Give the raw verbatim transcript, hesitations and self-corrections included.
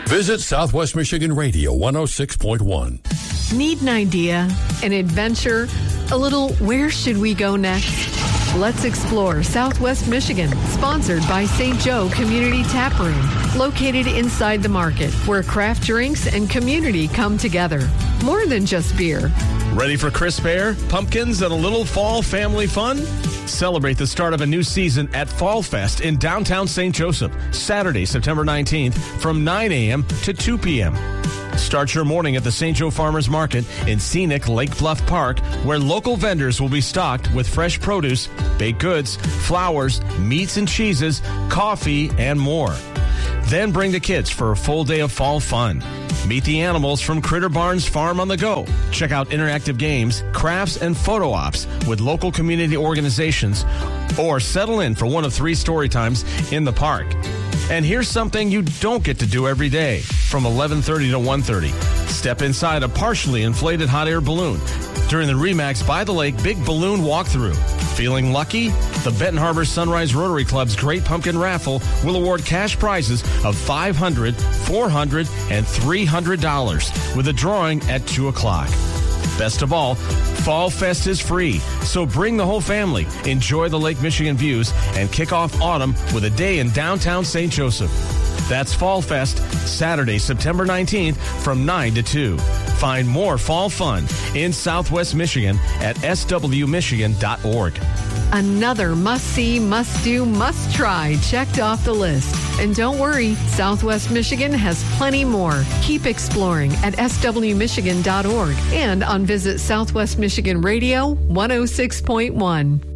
Visit Southwest Michigan Radio one oh six point one. Need an idea, an adventure, a little where should we go next? Let's explore Southwest Michigan, sponsored by Saint Joe Community Tap Room, located inside the market, where craft drinks and community come together. More than just beer. Ready for crisp air, pumpkins, and a little fall family fun? Celebrate the start of a new season at Fall Fest in downtown Saint Joseph, Saturday, September nineteenth, from nine a.m. to two p.m. Start your morning at the Saint Joe Farmers Market in scenic Lake Bluff Park, where local vendors will be stocked with fresh produce, baked goods, flowers, meats and cheeses, coffee, and more. Then bring the kids for a full day of fall fun. Meet the animals from Critter Barn's Farm on the Go. Check out interactive games, crafts, and photo ops with local community organizations, or settle in for one of three story times in the park. And here's something you don't get to do every day from eleven thirty to one thirty. Step inside a partially inflated hot air balloon during the RE/MAX By the Lake Big Balloon Walkthrough. Feeling lucky? The Benton Harbor Sunrise Rotary Club's Great Pumpkin Raffle will award cash prizes of five hundred dollars, four hundred dollars, and three hundred dollars with a drawing at two o'clock. Best of all, Fall Fest is free, so bring the whole family, enjoy the Lake Michigan views, and kick off autumn with a day in downtown Saint Joseph. That's Fall Fest, Saturday, September nineteenth from nine to two. Find more fall fun in Southwest Michigan at s w michigan dot org. Another must-see, must-do, must-try checked off the list. And don't worry, Southwest Michigan has plenty more. Keep exploring at s w michigan dot org and on Visit Southwest Michigan Radio one oh six point one.